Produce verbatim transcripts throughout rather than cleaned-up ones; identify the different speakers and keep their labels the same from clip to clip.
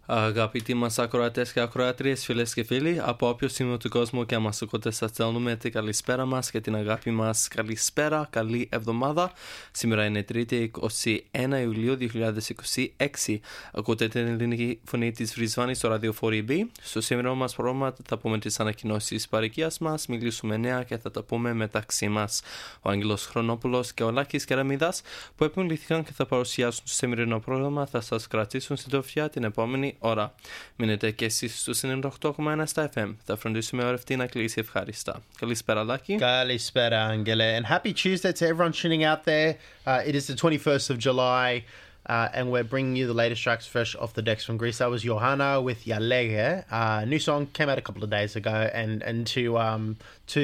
Speaker 1: Αγαπητοί μας ακροατές και ακροάτριες, φίλες και φίλοι, από όποιο σημείο του κόσμου και αν μας ακούτε, σας στέλνουμε την καλησπέρα μας και την αγάπη μας. Καλησπέρα, καλή εβδομάδα. Σήμερα είναι Τρίτη, εικοστή πρώτη Ιουλίου δύο χιλιάδες είκοσι έξι. Ακούτε την ελληνική φωνή της Βρισβάνης στο ραδιοφόρι B. Στο σημερινό μας πρόγραμμα θα πούμε τις ανακοινώσεις της παροικίας μας, μιλήσουμε νέα και θα τα πούμε μεταξύ μας. Ο Άγγελος Χρονόπουλος και ο Λάκης Κεραμίδας, που επιμελήθηκαν και θα παρουσιάσουν στο σημερινό πρόγραμμα, θα σας κρατήσουν συντροφιά την επόμενη ώρα. Μείνετε και εσείς στο ενενήντα οκτώ κόμμα ένα στα εφ εμ. Θα φροντίσουμε ώρα αυτή να κλείσει ευχάριστα. Καλησπέρα, Λάκη.
Speaker 2: Καλησπέρα, Angela. And happy Tuesday to everyone tuning out there. Uh, it is the twenty-first of July, uh, and we're bringing you the latest tracks fresh off the decks from Greece. That was Johanna with Yalege. Uh, new song came out a couple of days ago, and and to um to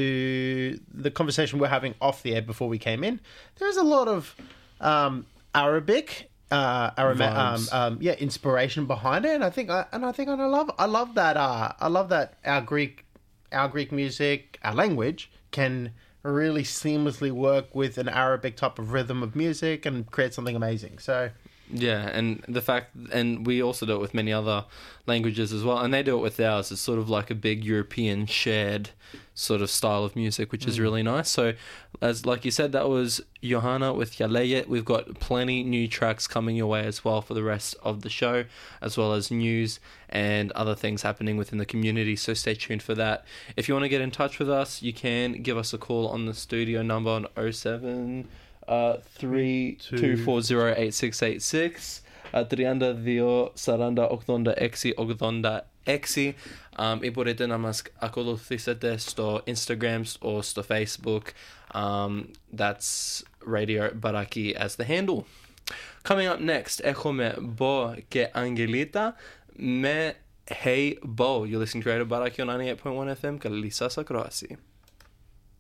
Speaker 2: the conversation we're having off the air before we came in, there's a lot of um Arabic. Uh, Arama- um, um, yeah, inspiration behind it, and I think, I, and I think, and I love, I love that. Uh, I love that our Greek, our Greek music, our language can really seamlessly work with an Arabic type of rhythm of music and create something amazing. So.
Speaker 1: Yeah, and the fact, and we also do it with many other languages as well, and they do it with ours. It's sort of like a big European shared sort of style of music, which mm. is really nice. So, as like you said, that was Johanna with Yaleye. We've got plenty new tracks coming your way as well for the rest of the show, as well as news and other things happening within the community. So stay tuned for that. If you want to get in touch with us, you can give us a call on the studio number on oh seven Uh, three two four zero eight six eight six uh, τριάντα δύο σαράντα ογδόντα έξι ογδόντα έξι. Um, ή μπορείτε να μας ακολουθήσετε στο Instagram or στο Facebook. Um, that's Radio Baraki as the handle. Coming up next, έχουμε Bo και Αγγελίτα με Hey Bo. You're listening to Radio Baraki on ninety-eight point one F M. Καλή σας ακρόαση.